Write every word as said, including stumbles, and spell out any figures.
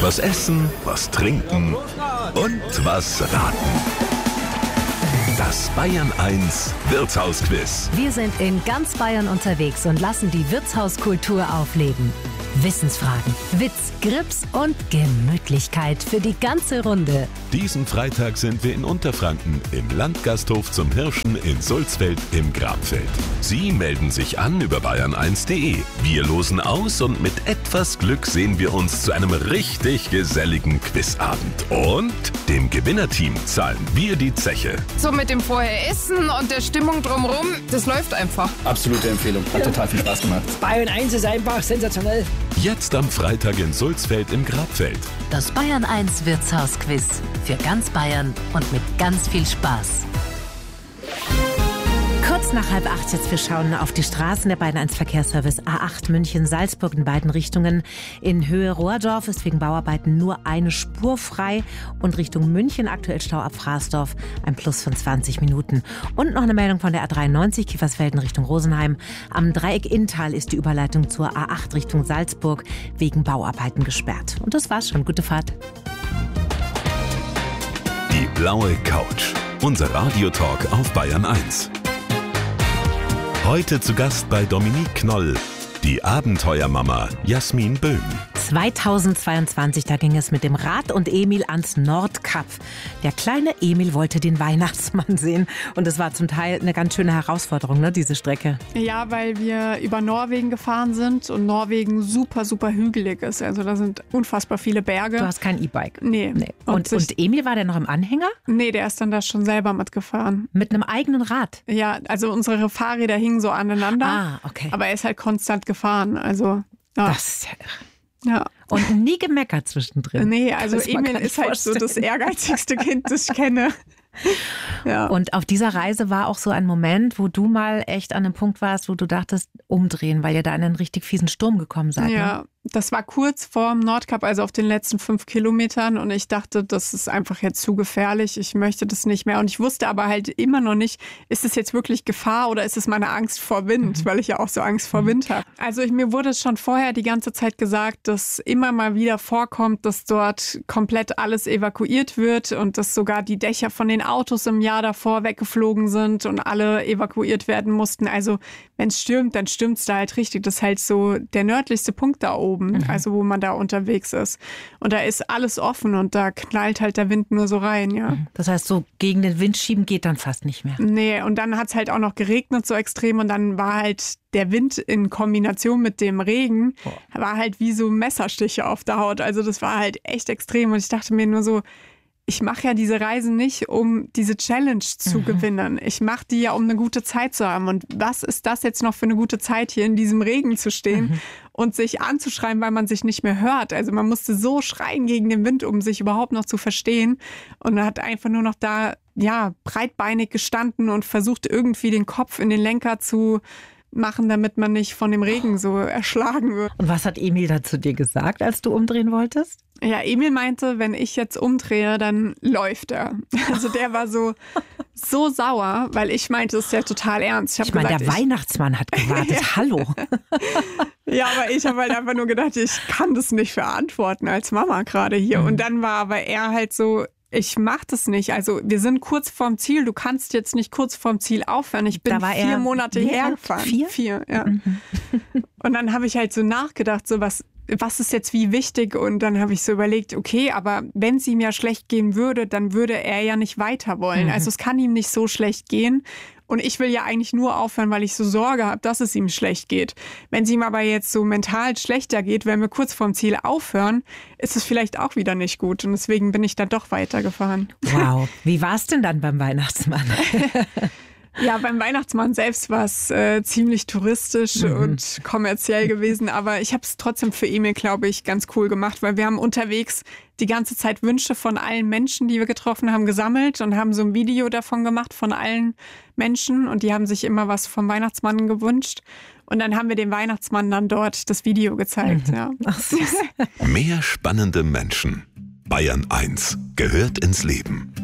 Was essen, was trinken und was raten. Das Bayern eins Wirtshausquiz. Wir sind in ganz Bayern unterwegs und lassen die Wirtshauskultur aufleben. Wissensfragen, Witz, Grips und Gemütlichkeit für die ganze Runde. Diesen Freitag sind wir in Unterfranken im Landgasthof zum Hirschen in Sulzfeld im Grabfeld. Sie melden sich an über bayern eins punkt de. Wir losen aus und mit etwas Glück sehen wir uns zu einem richtig geselligen Quizabend. Und dem Gewinnerteam zahlen wir die Zeche. So mit dem vorher Essen und der Stimmung drumherum, das läuft einfach. Absolute Empfehlung. Hat total viel Spaß gemacht. Bayern eins ist einfach sensationell. Jetzt am Freitag in Sulzfeld im Grabfeld. Das Bayern eins Wirtshausquiz. Für ganz Bayern und mit ganz viel Spaß. Kurz nach halb acht jetzt, wir schauen auf die Straßen. Der Bayern eins Verkehrsservice A acht München-Salzburg in beiden Richtungen. In Höhe Rohrdorf ist wegen Bauarbeiten nur eine Spur frei und Richtung München aktuell Stau ab Fraßdorf, ein Plus von zwanzig Minuten. Und noch eine Meldung von der A dreiundneunzig Kiefersfelden Richtung Rosenheim. Am Dreieck Inntal ist die Überleitung zur A acht Richtung Salzburg wegen Bauarbeiten gesperrt. Und das war's schon. Gute Fahrt. Die blaue Couch. Unser Radiotalk auf Bayern eins. Heute zu Gast bei Dominique Knoll, die Abenteuermama Jasmin Böhm. zweitausendzweiundzwanzig, da ging es mit dem Rad und Emil ans Nordkap. Der kleine Emil wollte den Weihnachtsmann sehen und es war zum Teil eine ganz schöne Herausforderung, ne, diese Strecke. Ja, weil wir über Norwegen gefahren sind und Norwegen super, super hügelig ist. Also da sind unfassbar viele Berge. Du hast kein E-Bike? Nee. nee. Und, Und, und Emil, war der noch im Anhänger? Nee, der ist dann da schon selber mitgefahren. Mit einem eigenen Rad? Ja, also unsere Fahrräder hingen so aneinander. Ah, okay. Aber er ist halt konstant gefahren. Also, ja. Das ist ja irre. Ja. Und nie gemeckert zwischendrin. Nee, also Das man Emil gar nicht ist halt so das vorstellen. ehrgeizigste Kind, das ich kenne. Ja. Und auf dieser Reise war auch so ein Moment, wo du mal echt an einem Punkt warst, wo du dachtest, umdrehen, weil ihr da in einen richtig fiesen Sturm gekommen seid. Ja, ne? das war kurz vorm Nordkap, also auf den letzten fünf Kilometern. Und ich dachte, das ist einfach jetzt zu gefährlich. Ich möchte das nicht mehr. Und ich wusste aber halt immer noch nicht, ist es jetzt wirklich Gefahr oder ist es meine Angst vor Wind, mhm. weil ich ja auch so Angst vor Wind habe. Also ich, mir wurde schon vorher die ganze Zeit gesagt, dass immer mal wieder vorkommt, dass dort komplett alles evakuiert wird und dass sogar die Dächer von den Autos im Jahr davor weggeflogen sind und alle evakuiert werden mussten. Also wenn es stürmt, dann stürmt es da halt richtig. Das ist halt so der nördlichste Punkt da oben. Mhm. Also wo man da unterwegs ist. Und da ist alles offen und da knallt halt der Wind nur so rein, ja. Das heißt, so gegen den Wind schieben geht dann fast nicht mehr. Nee, und dann hat es halt auch noch geregnet so extrem und dann war halt der Wind in Kombination mit dem Regen, oh. war halt wie so Messerstiche auf der Haut. Also das war halt echt extrem und ich dachte mir nur so, ich mache ja diese Reisen nicht, um diese Challenge zu mhm. gewinnen. Ich mache die ja, um eine gute Zeit zu haben. Und was ist das jetzt noch für eine gute Zeit, hier in diesem Regen zu stehen mhm. und sich anzuschreien, weil man sich nicht mehr hört? Also man musste so schreien gegen den Wind, um sich überhaupt noch zu verstehen. Und man hat einfach nur noch da, ja, breitbeinig gestanden und versucht irgendwie den Kopf in den Lenker zu machen, damit man nicht von dem Regen so erschlagen wird. Und was hat Emil da zu dir gesagt, als du umdrehen wolltest? Ja, Emil meinte, wenn ich jetzt umdrehe, dann läuft er. Also der war so, so sauer, weil ich meinte, das ist ja total ernst. Ich, ich meine, der ich, Weihnachtsmann hat gewartet. Ja. Hallo. Ja, aber ich habe halt einfach nur gedacht, ich kann das nicht verantworten als Mama gerade hier. Mhm. Und dann war aber er halt so, ich mach das nicht. Also wir sind kurz vorm Ziel. Du kannst jetzt nicht kurz vorm Ziel aufhören. Ich bin vier Monate hergefahren. Vier? Vier, ja. Mhm. Und dann habe ich halt so nachgedacht, so was, was ist jetzt wie wichtig? Und dann habe ich so überlegt, okay, aber wenn es ihm ja schlecht gehen würde, dann würde er ja nicht weiter wollen. Mhm. Also es kann ihm nicht so schlecht gehen. Und ich will ja eigentlich nur aufhören, weil ich so Sorge habe, dass es ihm schlecht geht. Wenn es ihm aber jetzt so mental schlechter geht, wenn wir kurz vorm Ziel aufhören, ist es vielleicht auch wieder nicht gut. Und deswegen bin ich dann doch weitergefahren. Wow. Wie war es denn dann beim Weihnachtsmann? Ja, beim Weihnachtsmann selbst war es äh, ziemlich touristisch mhm. und kommerziell gewesen, aber ich habe es trotzdem für Emil, glaube ich, ganz cool gemacht, weil wir haben unterwegs die ganze Zeit Wünsche von allen Menschen, die wir getroffen haben, gesammelt und haben so ein Video davon gemacht von allen Menschen und die haben sich immer was vom Weihnachtsmann gewünscht. Und dann haben wir dem Weihnachtsmann dann dort das Video gezeigt. Mhm. Ja. Ach, süß. Mehr spannende Menschen. Bayern eins gehört ins Leben.